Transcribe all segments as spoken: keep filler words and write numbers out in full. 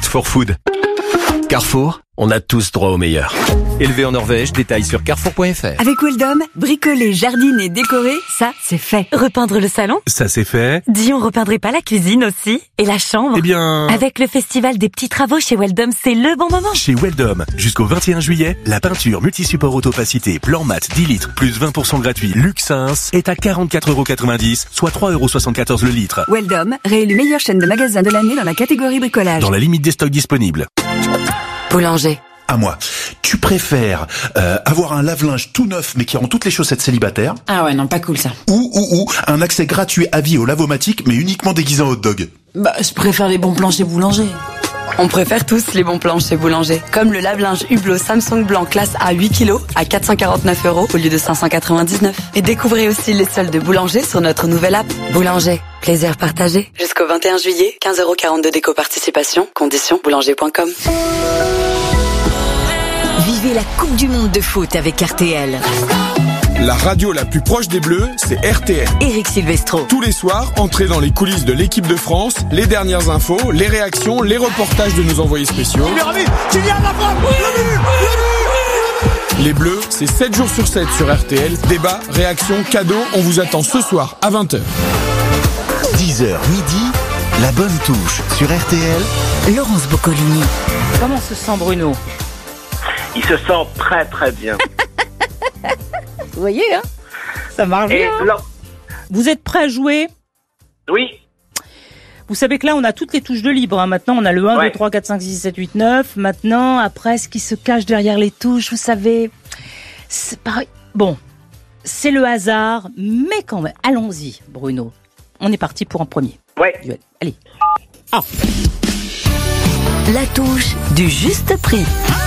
for food. Carrefour, on a tous droit au meilleur. Élevé en Norvège, détails sur carrefour point f r. Avec Weldom, bricoler, jardiner, décorer, ça, c'est fait. Repeindre le salon? Ça, c'est fait. Dis, on repeindrait pas la cuisine aussi? Et la chambre? Eh bien... Avec le festival des petits travaux chez Weldom, c'est le bon moment. Chez Weldom, jusqu'au vingt et un juillet, la peinture multisupport autopacité plan mat dix litres plus vingt pour cent gratuit Luxins est à quarante-quatre euros quatre-vingt-dix, soit trois euros soixante-quatorze le litre. Weldom, réélu meilleure chaîne de magasins de l'année dans la catégorie bricolage. Dans la limite des stocks disponibles. Boulanger. À moi. Tu préfères euh, avoir un lave-linge tout neuf mais qui rend toutes les chaussettes célibataires? Ah ouais, non, pas cool ça. Ou, ou, ou, un accès gratuit à vie au lavomatique mais uniquement déguisé en hot dog? Bah, je préfère les bons plans chez Boulanger. On préfère tous les bons plans chez Boulanger. Comme le lave-linge Hublot Samsung blanc classe A huit kilos à quatre cent quarante-neuf euros au lieu de cinq cent quatre-vingt-dix-neuf. Et découvrez aussi les soldes de Boulanger sur notre nouvelle app. Boulanger, plaisir partagé. Jusqu'au vingt et un juillet, quinze euros quarante-deux d'éco participation. Conditions boulanger point com. Vivez la Coupe du Monde de foot avec R T L. La radio la plus proche des Bleus, c'est R T L. Éric Silvestro. Tous les soirs, entrez dans les coulisses de l'équipe de France, les dernières infos, les réactions, les reportages de nos envoyés spéciaux. Les Bleus, c'est sept jours sur sept sur R T L. Débat, réaction, cadeaux, on vous attend ce soir à vingt heures. dix heures midi, la bonne touche sur R T L. Laurence Boccolini. Comment se sent Bruno? Il se sent très très bien. Vous voyez, hein, ça marche Et bien. là... Vous êtes prêts à jouer? Oui. Vous savez que là, on a toutes les touches de libre. Hein. Maintenant, on a le un, ouais. deux, trois, quatre, cinq, six, sept, huit, neuf. Maintenant, après, ce qui se cache derrière les touches, vous savez, c'est pareil. Bon, c'est le hasard, mais quand même. Allons-y, Bruno. On est parti pour un premier. Ouais. Duel. Allez. Ah. La touche du juste prix.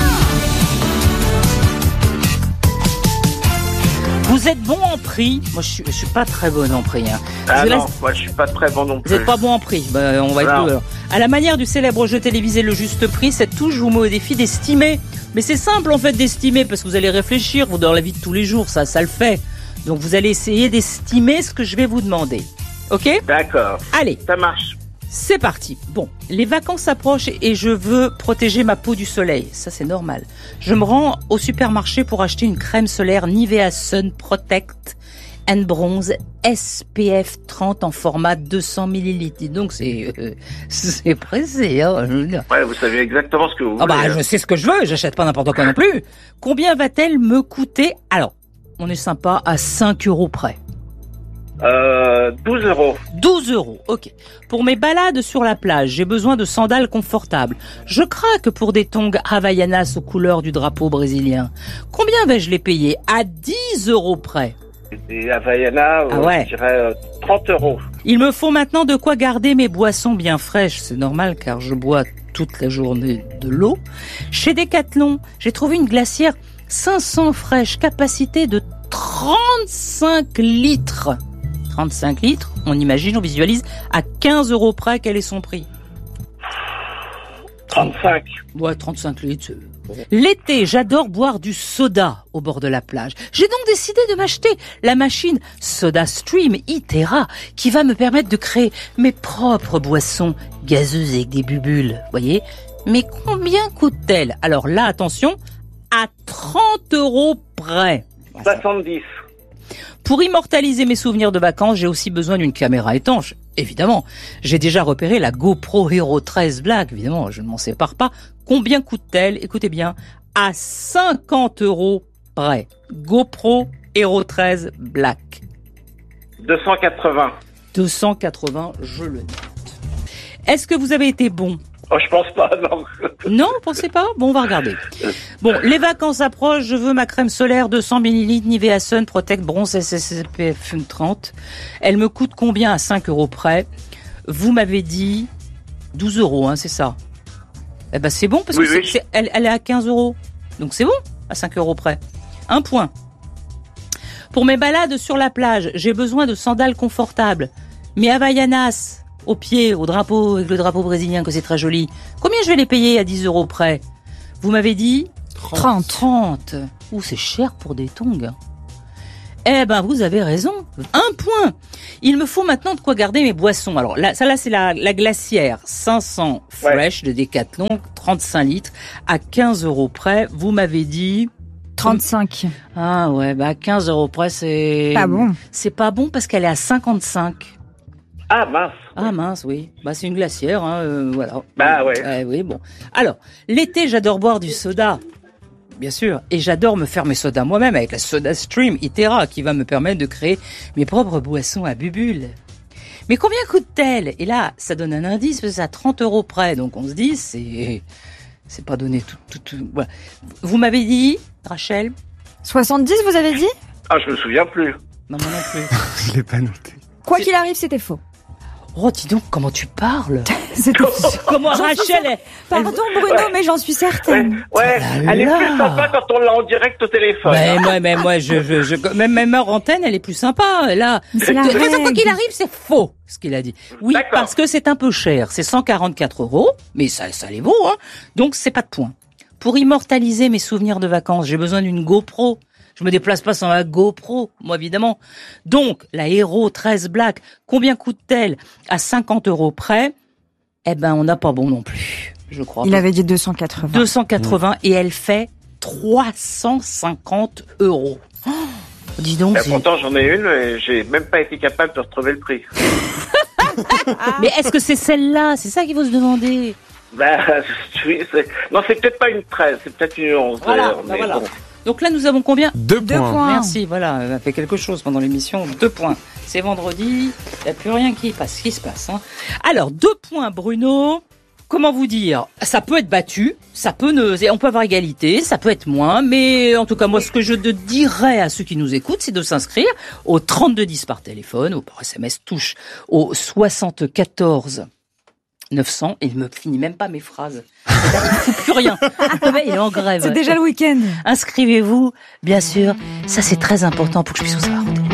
Vous êtes bon en prix. Moi, je suis, je suis pas très bonne en prix. Hein. Ah là, non, moi, je suis pas très bon non plus. Vous êtes pas bon en prix. Ben, on va être deux. À la manière du célèbre jeu télévisé Le Juste Prix, cette touche vous met au défi d'estimer. Mais c'est simple, en fait, d'estimer, parce que vous allez réfléchir. Vous, dans la vie de tous les jours, ça, ça le fait. Donc, vous allez essayer d'estimer ce que je vais vous demander. Ok? D'accord. Allez. Ça marche. C'est parti. Bon, les vacances approchent et je veux protéger ma peau du soleil. Ça, c'est normal. Je me rends au supermarché pour acheter une crème solaire Nivea Sun Protect and Bronze S P F trente en format deux cents millilitres. Donc, c'est, euh, c'est pressé, hein, je veux dire. Ouais, vous savez exactement ce que vous voulez. Ah bah, je sais ce que je veux. J'achète pas n'importe quoi non plus. Combien va-t-elle me coûter? Alors, on est sympa, à cinq euros près. Euh, douze euros. douze euros, ok. Pour mes balades sur la plage, j'ai besoin de sandales confortables. Je craque pour des tongs Havaianas aux couleurs du drapeau brésilien. Combien vais-je les payer? À dix euros près. Des Havaianas, ah ouais. je dirais euh, trente euros. Il me faut maintenant de quoi garder mes boissons bien fraîches. C'est normal car je bois toute la journée de l'eau. Chez Decathlon, j'ai trouvé une glacière cinq cents fraîche, capacité de trente-cinq litres. trente-cinq litres, on imagine, on visualise, à quinze euros près, quel est son prix? trente-cinq. Ouais, trente-cinq litres. L'été, j'adore boire du soda au bord de la plage. J'ai donc décidé de m'acheter la machine SodaStream Itera qui va me permettre de créer mes propres boissons gazeuses avec des bulles, voyez? Mais combien coûte-t-elle? Alors là, attention, à trente euros près. soixante-dix. Pour immortaliser mes souvenirs de vacances, j'ai aussi besoin d'une caméra étanche. Évidemment, j'ai déjà repéré la GoPro Hero treize Black. Évidemment, je ne m'en sépare pas. Combien coûte-t-elle? Écoutez bien, à cinquante euros près. GoPro Hero treize Black. deux cent quatre-vingts. deux cent quatre-vingts, je le note. Est-ce que vous avez été bon? Oh, je pense pas, non. Non, vous pensez pas? Bon, on va regarder. Bon, les vacances approchent, je veux ma crème solaire deux cents millilitres Nivea Sun Protect Bronze S P F trente. Elle me coûte combien à cinq euros près? Vous m'avez dit douze euros, hein, c'est ça? Eh ben, c'est bon, parce oui, que oui. c'est, c'est, elle, elle est à quinze euros. Donc c'est bon, à cinq euros près. Un point. Pour mes balades sur la plage, j'ai besoin de sandales confortables. Mes Havaianas, au pied, au drapeau, avec le drapeau brésilien, que c'est très joli. Combien je vais les payer à dix euros près? Vous m'avez dit trente. trente. Ouh, c'est cher pour des tongs. Eh ben, vous avez raison. Un point. Il me faut maintenant de quoi garder mes boissons. Alors là, ça là, c'est la, la glacière cinq cents fresh ouais. de Decathlon, trente-cinq litres, à quinze euros près. Vous m'avez dit... trente-cinq. Ah ouais, bah quinze euros près, c'est... Pas bon. C'est pas bon parce qu'elle est à cinquante-cinq. Ah mince. Ah mince, oui. Bah c'est une glacière, hein, euh, voilà. Bah ouais. Euh, oui, bon. Alors, l'été, j'adore boire du soda. Bien sûr. Et j'adore me faire mes sodas moi-même avec la Soda Stream Itera qui va me permettre de créer mes propres boissons à bulles. Mais combien coûte-t-elle? Et là, ça donne un indice, c'est à trente euros près. Donc on se dit, c'est, c'est pas donné tout, tout, tout. Voilà. Vous m'avez dit, Rachel? soixante-dix, vous avez dit? Ah, je me souviens plus. Non, moi non plus. Je l'ai pas noté. Quoi qu'il arrive, c'était faux. Oh, dis donc, comment tu parles? C'était comment Rachel est... Pardon Bruno, ouais. mais j'en suis certaine. Ouais, ouais. Oh là elle là. est plus sympa quand on l'a en direct au téléphone. Ouais, hein. moi, mais moi, je, je, je, même, même hors antenne, elle est plus sympa. Là, mais c'est la de toute façon, règle. quoi qu'il arrive, c'est faux, ce qu'il a dit. Oui, D'accord. parce que c'est un peu cher. C'est cent quarante-quatre euros, mais ça, ça les vaut, hein. Donc, c'est pas de point. Pour immortaliser mes souvenirs de vacances, j'ai besoin d'une GoPro. Je me déplace pas sans la GoPro, moi évidemment. Donc, la Hero treize Black, combien coûte-t-elle? À cinquante euros près, eh ben, on n'a pas bon non plus, je crois. Il avait dit deux cent quatre-vingts. deux cent quatre-vingts, mmh. et elle fait trois cent cinquante euros. Oh, dis donc. Bah, pourtant, j'en ai une et j'ai même pas été capable de retrouver le prix. Mais est-ce que c'est celle-là? C'est ça qu'il faut se demander. Bah, oui, c'est... Non, c'est peut-être pas une treize, c'est peut-être une onze. Voilà, bah voilà. Bon. Donc là, nous avons combien? Deux, Deux points. points. Merci, voilà, elle a fait quelque chose pendant l'émission. Deux points. C'est vendredi, il n'y a plus rien qui passe, qui se passe. Hein. Alors, deux points, Bruno. Comment vous dire? Ça peut être battu, ça peut ne... on peut avoir égalité, ça peut être moins, mais en tout cas, moi, ce que je dirais à ceux qui nous écoutent, c'est de s'inscrire au trente-deux dix par téléphone ou par S M S touche au soixante-quatorze neuf cents, et il me finit même pas mes phrases. Il ne fout plus rien. Il est en grève. C'est déjà le week-end. Inscrivez-vous, bien sûr. Ça, c'est très important pour que je puisse vous savoir.